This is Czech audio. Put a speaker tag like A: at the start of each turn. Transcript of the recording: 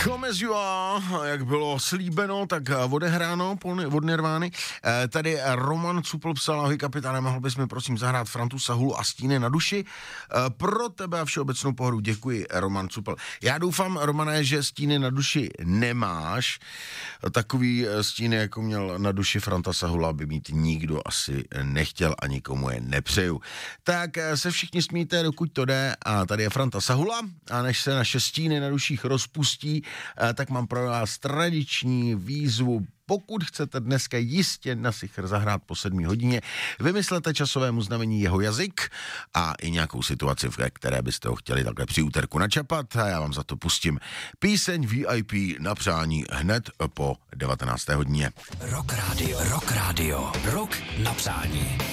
A: Come as you are, jak bylo slíbeno, tak odehráno od Nirvány. Tady Roman Cupl psal: ahoj kapitáne, mohl bys mi prosím zahrát Frantu Sahulu a Stíny na duši? Pro tebe a všeobecnou pohodu děkuji, Roman Cupl. Já doufám, Romane, že Stíny na duši nemáš. Takový stíny, jako měl na duši Franta Sahula, by mít nikdo asi nechtěl a nikomu je nepřeju. Tak se všichni smíte, dokud to jde. A tady je Franta Sahula a než se naše stíny na duších rozpustí, tak mám pro vás tradiční výzvu. Pokud chcete dneska jistě na Sichr zahrát po 7 hodině, vymyslete časovému znamení jeho jazyk a i nějakou situaci, v které byste ho chtěli takhle při úterku načapat, a já vám za to pustím píseň VIP na přání hned po 19. hodině.
B: Rock Radio, Rock Radio, Rock na přání.